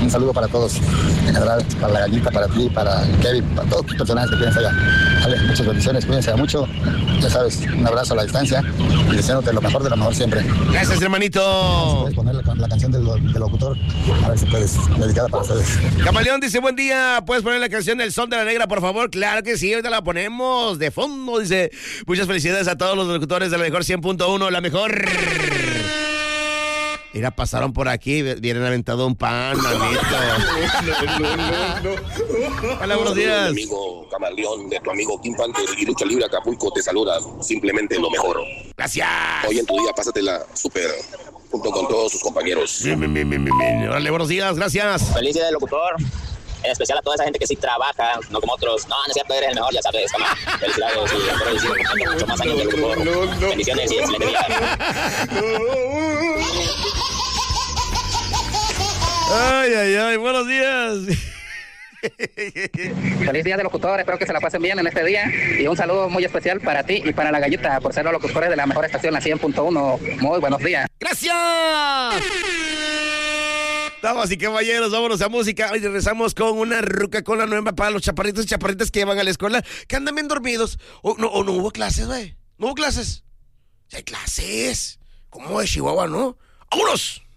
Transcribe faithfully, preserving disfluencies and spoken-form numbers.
Un saludo para todos, en general, para la gallita, para ti, para Kevin, para todos tus personajes que tienes allá. Vale, muchas bendiciones, cuídense mucho. Ya sabes, un abrazo a la distancia y deseándote lo mejor de lo mejor siempre. Gracias, hermanito. Puedes poner la, la canción del, del locutor, a ver si puedes, dedicada para ustedes. Camaleón dice, buen día, ¿puedes poner la canción del Son de la Negra, por favor? Claro que sí, ahorita la ponemos de fondo, dice. Muchas felicidades a todos los locutores de la mejor cien punto uno, la mejor. Mira, pasaron por aquí, vienen aventado un pan, manito. No, no, no, no. Hola, buenos días. Mi amigo Camaleón, de tu amigo Kim Panther y Lucha Libre Acapulco te saluda, simplemente lo mejor. Gracias. Hoy en tu día pásatela súper, junto con todos sus compañeros. Bien, bien, bien, bien, bien. Hola, buenos días, gracias. Feliz día del locutor. En especial a toda esa gente que sí trabaja, no como otros. No, no es cierto, eres el mejor, ya sabes. Camán. Felicidades y espero decir mucho más años de locutor. No, no, no. Bendiciones y excelente día. Ay, ay, ay, buenos días. Feliz día de locutor, espero que se la pasen bien en este día y un saludo muy especial para ti y para la gallita por ser los locutores de la mejor estación, la cien punto uno. Muy buenos días. ¡Gracias! Damas y caballeros, vámonos a música. Hoy regresamos con una ruca con la nueva para los chaparritos y chaparritas que van a la escuela, que andan bien dormidos. O no, o no hubo clases, güey. No hubo clases. Sí hay clases. Como de Chihuahua, ¿no? ¡Vámonos!